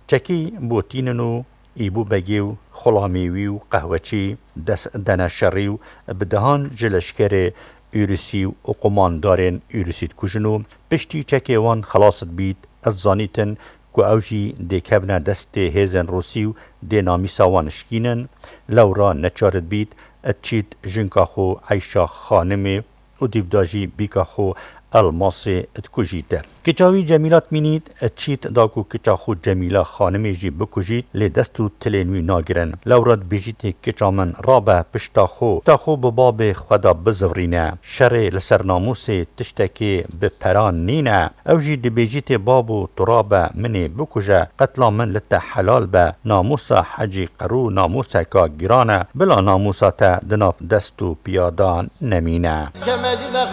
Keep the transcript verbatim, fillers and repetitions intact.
چکی بوتینن و ایبو بگی و خلامیوی و قهوچی دست دنشری و بدهان جلشکر ایروسی و قماندارین ایروسید کجنو پشتی چکی وان خلاصت بید از زانیتن که اوجی دیکبنا دست هیزن روسی و دی نامیسا وانشکینن لورا نچارد بید اتچید جنکاخو عیشا خانمه و دیوداجی بیکاخو الماس اتکوجیته کچاوی جمیلات مینید اتچید داکو کچاخو جمیلا خانمه جی بکوجید لی دستو تلینوی ناگرن لوراد بیجیت کچامن رابه پشتاخو تاخو بباب خدا بزورینه شر لسر ناموس تشتکی بپران نینه او جی دی بیجیت بابو ترابه منی بکوجه قتلا من لتا حلال به ناموسا حجی قرو ناموسا کا گرانه بلا ناموسا تا دناب دستو پیادان نمینه